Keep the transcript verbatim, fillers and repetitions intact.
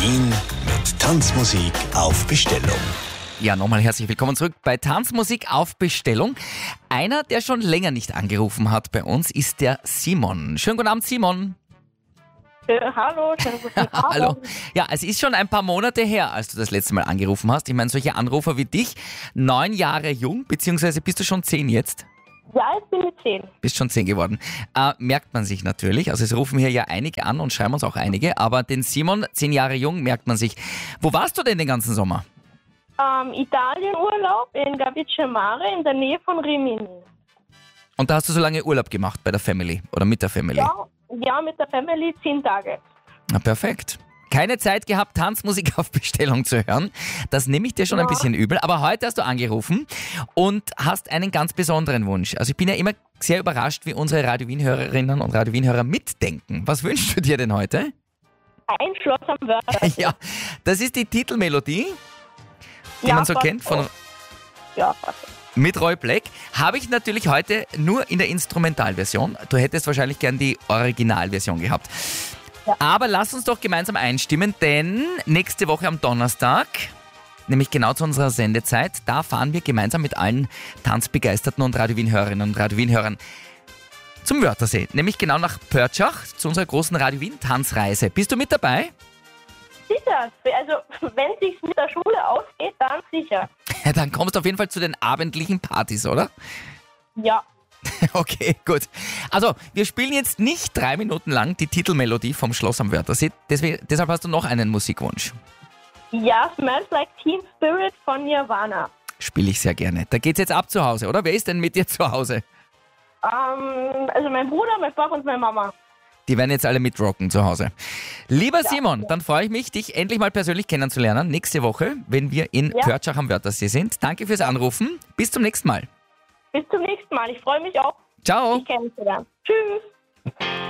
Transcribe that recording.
Wien mit Tanzmusik auf Bestellung. Ja, nochmal herzlich willkommen zurück bei Tanzmusik auf Bestellung. Einer, der schon länger nicht angerufen hat bei uns, ist der Simon. Schönen guten Abend, Simon. Äh, hallo, schönen guten Abend. Hallo. Ja, es ist schon ein paar Monate her, als du das letzte Mal angerufen hast. Ich meine, solche Anrufer wie dich, neun Jahre jung, beziehungsweise bist du schon zehn jetzt? Ja, ich bin mit zehn. Bist schon zehn geworden. Äh, merkt man sich natürlich. Also es rufen hier ja einige an und schreiben uns auch einige. Aber den Simon, zehn Jahre jung, merkt man sich. Wo warst du denn den ganzen Sommer? Ähm, Italienurlaub in Gavice Mare in der Nähe von Rimini. Und da hast du so lange Urlaub gemacht bei der Family oder mit der Family? Ja, ja, mit der Family zehn Tage. Na perfekt. Keine Zeit gehabt, Tanzmusik auf Bestellung zu hören. Das nehme ich dir schon Ja. ein bisschen übel. Aber heute hast du angerufen und hast einen ganz besonderen Wunsch. Also ich bin ja immer sehr überrascht, wie unsere Radio Wien-Hörerinnen und Radio Wien-Hörer mitdenken. Was wünschst du dir denn heute? Ein Schloss am Wörthersee. Ja, das ist die Titelmelodie, die Ja, man so passt kennt von auch. Ja, passt. mit Roy Black. Habe ich natürlich heute nur in der Instrumentalversion. Du hättest wahrscheinlich gern die Originalversion gehabt. Ja. Aber lass uns doch gemeinsam einstimmen, denn nächste Woche am Donnerstag, nämlich genau zu unserer Sendezeit, da fahren wir gemeinsam mit allen Tanzbegeisterten und Radio Wien-Hörerinnen und Radio Wien-Hörern zum Wörthersee. Nämlich genau nach Pörtschach zu unserer großen Radio Wien-Tanzreise. Bist du mit dabei? Sicher. Also, wenn es sich mit der Schule ausgeht, dann sicher. Ja, dann kommst du auf jeden Fall zu den abendlichen Partys, oder? Ja. Okay, gut. Also, wir spielen jetzt nicht drei Minuten lang die Titelmelodie vom Schloss am Wörthersee. Deswegen, deshalb hast du noch einen Musikwunsch. Ja, Smells Like Teen Spirit von Nirvana. Spiele ich sehr gerne. Da geht's jetzt ab zu Hause, oder? Wer ist denn mit dir zu Hause? Ähm, also mein Bruder, mein Papa und meine Mama. Die werden jetzt alle mitrocken zu Hause. Lieber Simon, dann freue ich mich, dich endlich mal persönlich kennenzulernen. Nächste Woche, wenn wir in Ja. Pörtschach am Wörthersee sind. Danke fürs Anrufen. Bis zum nächsten Mal. Bis zum nächsten Mal. Ich freue mich auch, Ciao. dich kennenzulernen. Tschüss.